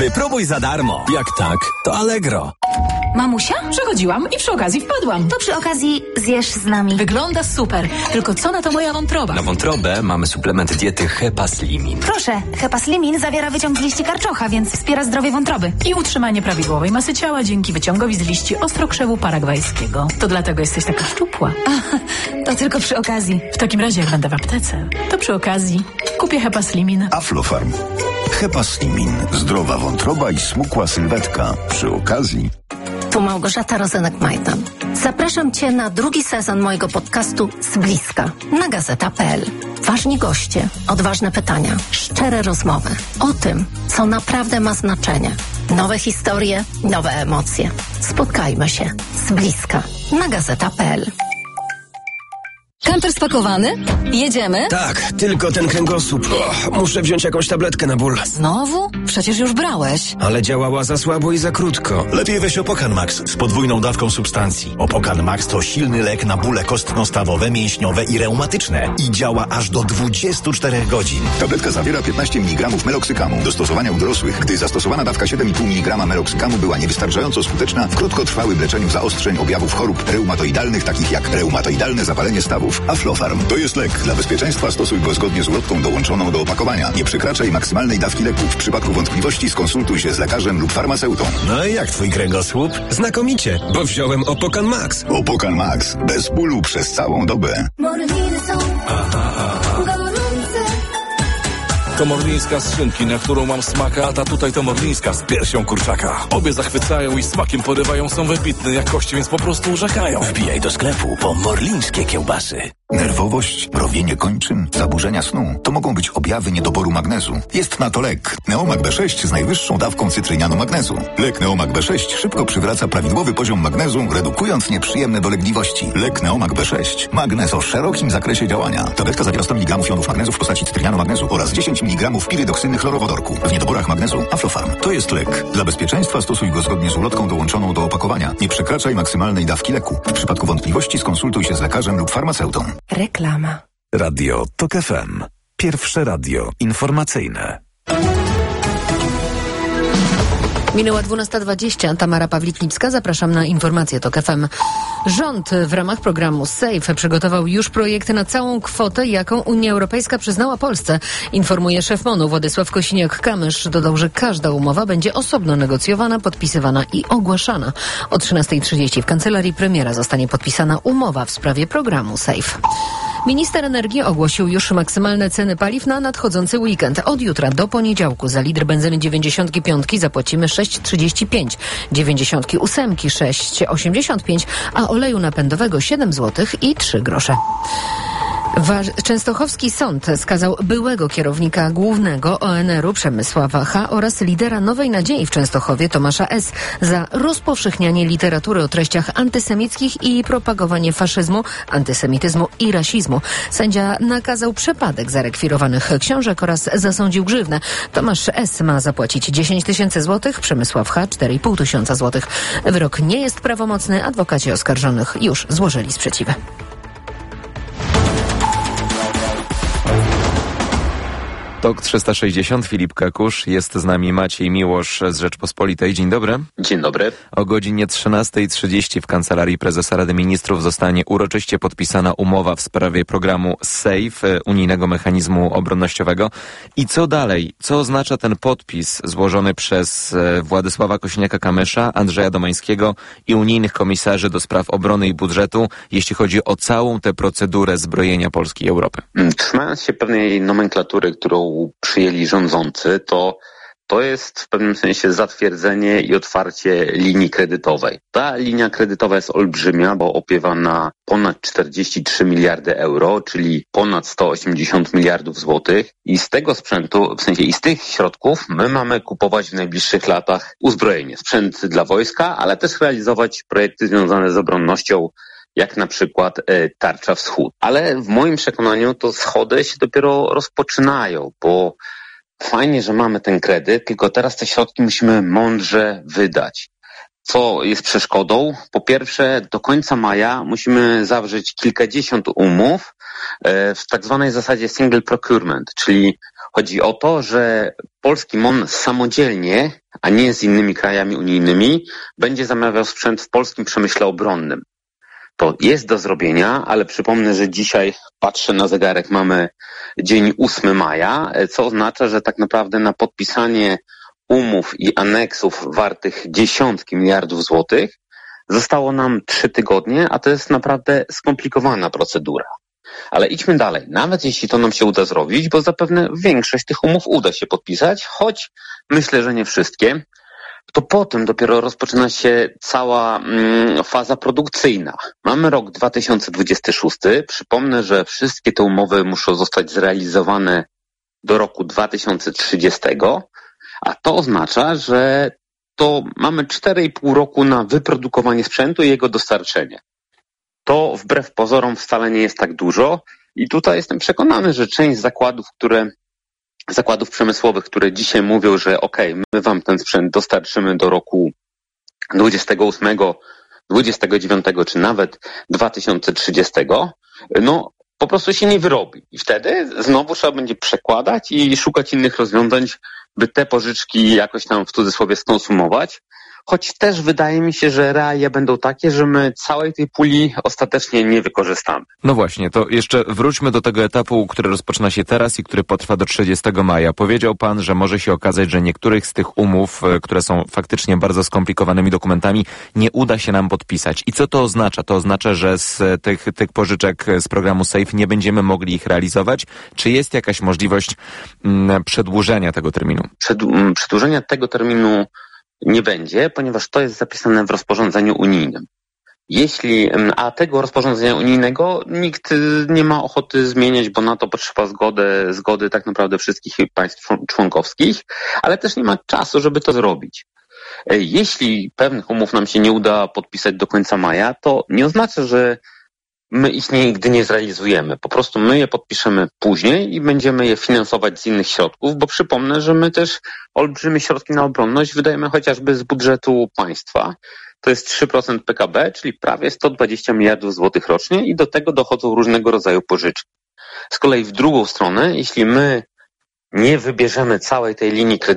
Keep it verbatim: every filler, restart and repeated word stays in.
Wypróbuj za darmo. Jak tak, to Allegro. Mamusia? Przechodziłam i przy okazji wpadłam. To przy okazji zjesz z nami. Wygląda super. Tylko co na to moja wątroba? Na wątrobę mamy suplement diety Hepaslimin. Proszę, Hepaslimin zawiera wyciąg z liści karczocha, więc wspiera zdrowie wątroby. I utrzymanie prawidłowej masy ciała dzięki wyciągowi z liści ostrokrzewu paragwajskiego. To dlatego jesteś taka szczupła. A, to tylko przy okazji. W takim razie, jak będę w aptece, to przy okazji kupię Hepaslimin. Aflofarm. Hepaslimin. Zdrowa wątroba i smukła sylwetka. Przy okazji. Tu Małgorzata Rozenek-Majdan. Zapraszam Cię na drugi sezon mojego podcastu Z bliska na gazeta kropka pe el. Ważni goście, odważne pytania, szczere rozmowy o tym, co naprawdę ma znaczenie. Nowe historie, nowe emocje. Spotkajmy się z bliska na gazeta kropka pe el. Kamper spakowany? Jedziemy? Tak, tylko ten kręgosłup. O, muszę wziąć jakąś tabletkę na ból. Znowu? Przecież już brałeś. Ale działała za słabo i za krótko. Lepiej weź Opokan Max z podwójną dawką substancji. Opokan Max to silny lek na bóle kostno-stawowe, mięśniowe i reumatyczne. I działa aż do dwudziestu czterech godzin. Tabletka zawiera piętnaście miligramów meloksykamu. Do stosowania u dorosłych, gdy zastosowana dawka siedem i pół miligrama meloksykamu była niewystarczająco skuteczna w krótkotrwałym leczeniu zaostrzeń objawów chorób reumatoidalnych, takich jak reumatoidalne zapalenie stawów. Aflofarm to jest lek. Dla bezpieczeństwa stosuj go zgodnie z ulotką dołączoną do opakowania. Nie przekraczaj maksymalnej dawki leku. W przypadku wątpliwości skonsultuj się z lekarzem lub farmaceutą. No i jak twój kręgosłup? Znakomicie, bo wziąłem Opokan Max. Opokan Max. Bez bólu przez całą dobę. Morliny są gorące. Komorlińska z szynki, na którą mam smaka, a ta tutaj to morlińska z piersią kurczaka. Obie zachwycają i smakiem porywają, są wybitne jakości, więc po prostu urzekają. Wbijaj do sklepu po morlińskie kiełbasy. Nerwowość, mrowienie kończyn, zaburzenia snu to mogą być objawy niedoboru magnezu. Jest na to lek. Neomag B sześć z najwyższą dawką cytrynianu magnezu. Lek Neomag B sześć szybko przywraca prawidłowy poziom magnezu, redukując nieprzyjemne dolegliwości. Lek Neomag B sześć. Magnez o szerokim zakresie działania. Tabletka zawiera sto miligramów jonów magnezu w postaci cytrynianu magnezu oraz dziesięć miligramów pirydoksyny chlorowodorku. W niedoborach magnezu Aflofarm. To jest lek. Dla bezpieczeństwa stosuj go zgodnie z ulotką dołączoną do opakowania. Nie przekraczaj maksymalnej dawki leku. W przypadku wątpliwości skonsultuj się z lekarzem lub farmaceutą. Reklama. Radio Tok F M. Pierwsze radio informacyjne. Minęła dwunasta dwadzieścia. Tamara Pawlik-Lipska. Zapraszam na informacje Tok F M. Rząd w ramach programu SAFE przygotował już projekty na całą kwotę, jaką Unia Europejska przyznała Polsce. Informuje szef MON-u Władysław Kosiniak-Kamysz. Dodał, że każda umowa będzie osobno negocjowana, podpisywana i ogłaszana. O trzynastej trzydzieści w kancelarii premiera zostanie podpisana umowa w sprawie programu SAFE. Minister energii ogłosił już maksymalne ceny paliw na nadchodzący weekend. Od jutra do poniedziałku za litr benzyny dziewięćdziesiąt pięć zapłacimy sześć trzydzieści pięć, dziewięćdziesiąt osiem sześć osiemdziesiąt pięć, a oleju napędowego siedem złotych i trzy grosze. Częstochowski sąd skazał byłego kierownika głównego O N R u Przemysława H. oraz lidera Nowej Nadziei w Częstochowie Tomasza S. za rozpowszechnianie literatury o treściach antysemickich i propagowanie faszyzmu, antysemityzmu i rasizmu. Sędzia nakazał przepadek zarekwirowanych książek oraz zasądził grzywnę. Tomasz S. ma zapłacić dziesięć tysięcy złotych, Przemysław H. cztery i pół tysiąca złotych. Wyrok nie jest prawomocny, adwokaci oskarżonych już złożyli sprzeciwy. Tok trzysta sześćdziesiąt, Filip Kakusz, jest z nami Maciej Miłosz z Rzeczpospolitej. Dzień dobry. Dzień dobry. O godzinie trzynastej trzydzieści w Kancelarii Prezesa Rady Ministrów zostanie uroczyście podpisana umowa w sprawie programu SAFE, unijnego mechanizmu obronnościowego. I co dalej? Co oznacza ten podpis złożony przez Władysława Kosiniaka-Kamysza, Andrzeja Domańskiego i unijnych komisarzy do spraw obrony i budżetu, jeśli chodzi o całą tę procedurę zbrojenia Polski i Europy? Trzymając się pewnej nomenklatury, którą przyjęli rządzący, to to jest w pewnym sensie zatwierdzenie i otwarcie linii kredytowej. Ta linia kredytowa jest olbrzymia, bo opiewa na ponad czterdzieści trzy miliardy euro, czyli ponad sto osiemdziesiąt miliardów złotych i z tego sprzętu, w sensie i z tych środków my mamy kupować w najbliższych latach uzbrojenie, sprzęt dla wojska, ale też realizować projekty związane z obronnością, jak na przykład e, Tarcza Wschód. Ale w moim przekonaniu to schody się dopiero rozpoczynają, bo fajnie, że mamy ten kredyt, tylko teraz te środki musimy mądrze wydać. Co jest przeszkodą? Po pierwsze, do końca maja musimy zawrzeć kilkadziesiąt umów e, w tak zwanej zasadzie single procurement, czyli Chodzi o to, że polski M O N samodzielnie, a nie z innymi krajami unijnymi, będzie zamawiał sprzęt w polskim przemyśle obronnym. To jest do zrobienia, ale przypomnę, że dzisiaj, patrzę na zegarek, mamy dzień ósmego maja, co oznacza, że tak naprawdę na podpisanie umów i aneksów wartych dziesiątki miliardów złotych zostało nam trzy tygodnie, a to jest naprawdę skomplikowana procedura. Ale idźmy dalej. Nawet jeśli to nam się uda zrobić, bo zapewne większość tych umów uda się podpisać, choć myślę, że nie wszystkie, to potem dopiero rozpoczyna się cała mm, faza produkcyjna. Mamy rok dwa tysiące dwudziesty szósty. Przypomnę, że wszystkie te umowy muszą zostać zrealizowane do roku dwa tysiące trzydziestego, a to oznacza, że to mamy cztery i pół roku na wyprodukowanie sprzętu i jego dostarczenie. To wbrew pozorom wcale nie jest tak dużo i tutaj jestem przekonany, że część zakładów, które zakładów przemysłowych, które dzisiaj mówią, że okej, okay, my wam ten sprzęt dostarczymy do roku dwudziestego ósmego, dwudziestego dziewiątego czy nawet dwa tysiące trzydziestego, no po prostu się nie wyrobi. I wtedy znowu trzeba będzie przekładać i szukać innych rozwiązań, by te pożyczki jakoś tam w cudzysłowie skonsumować. Choć też wydaje mi się, że realia będą takie, że my całej tej puli ostatecznie nie wykorzystamy. No właśnie, to jeszcze wróćmy do tego etapu, który rozpoczyna się teraz i który potrwa do trzydziestego maja. Powiedział pan, że może się okazać, że niektórych z tych umów, które są faktycznie bardzo skomplikowanymi dokumentami, nie uda się nam podpisać. I co to oznacza? To oznacza, że z tych, tych pożyczek z programu SAFE nie będziemy mogli ich realizować? Czy jest jakaś możliwość mm, przedłużenia tego terminu? Przed, um, przedłużenia tego terminu nie będzie, ponieważ to jest zapisane w rozporządzeniu unijnym. Jeśli, a tego rozporządzenia unijnego nikt nie ma ochoty zmieniać, bo na to potrzeba zgody, zgody tak naprawdę wszystkich państw członkowskich, ale też nie ma czasu, żeby to zrobić. Jeśli pewnych umów nam się nie uda podpisać do końca maja, to nie oznacza, że my ich nigdy nie zrealizujemy. Po prostu my je podpiszemy później i będziemy je finansować z innych środków, bo przypomnę, że my też olbrzymie środki na obronność wydajemy chociażby z budżetu państwa. To jest trzy procent P K B, czyli prawie sto dwadzieścia miliardów złotych rocznie i do tego dochodzą różnego rodzaju pożyczki. Z kolei w drugą stronę, jeśli my nie wybierzemy całej tej linii kredytowej,